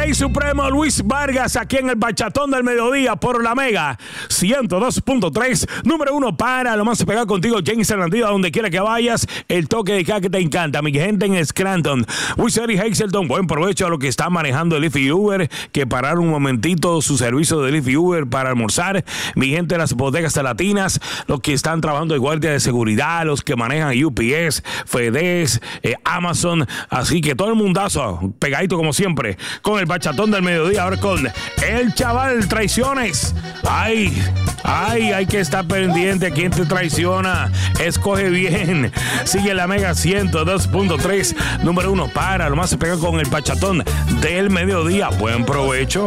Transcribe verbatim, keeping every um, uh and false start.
Rey Supremo Luis Vargas aquí en el Bachatón del Mediodía por la Mega ciento dos punto tres. Número uno para lo más pegado contigo, James Hernández, donde quiera que vayas. El toque de cada que te encanta. Mi gente en Scranton, Wizard y Hazelton, buen provecho a lo que está manejando el Lyft y Uber, que pararon un momentito su servicio de Lyft y Uber para almorzar. Mi gente de las bodegas latinas, los que están trabajando de guardia de seguridad, los que manejan U P S, FedEx, eh, Amazon. Así que todo el mundazo pegadito como siempre con el Bachatón del Mediodía. Ahora con el chaval traiciones. Ay, ay, hay que estar pendiente a quién te traiciona. Escoge bien. Sigue la Mega ciento dos punto tres. Número uno para lo más pegado con el Bachatón del Mediodía. Buen provecho.